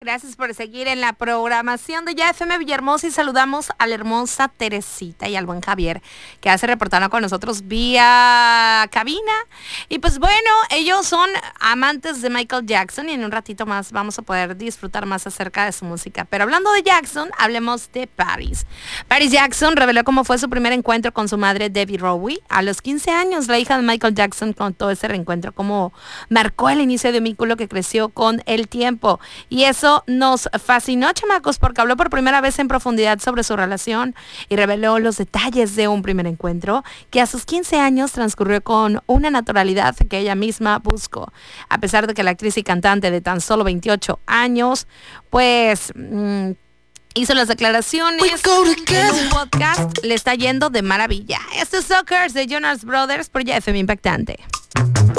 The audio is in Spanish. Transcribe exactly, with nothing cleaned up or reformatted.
Gracias por seguir en la programación de Ya F M Villahermosa y saludamos a la hermosa Teresita y al buen Javier que hace reportando con nosotros vía cabina. Y pues bueno, ellos son amantes de Michael Jackson y en un ratito más vamos a poder disfrutar más acerca de su música. Pero hablando de Jackson, hablemos de Paris. Paris Jackson reveló cómo fue su primer encuentro con su madre Debbie Rowe. A los quince años, la hija de Michael Jackson contó ese reencuentro, cómo marcó el inicio de un vínculo que creció con el tiempo. Y eso nos fascinó, chamacos, porque habló por primera vez en profundidad sobre su relación y reveló los detalles de un primer encuentro que a sus quince años transcurrió con una naturalidad que ella misma buscó. A pesar de que la actriz y cantante de tan solo veintiocho años, pues... Mmm, hizo las declaraciones en un podcast, le está yendo de maravilla. Esto es Suckers de Jonas Brothers por Ya F M Impactante.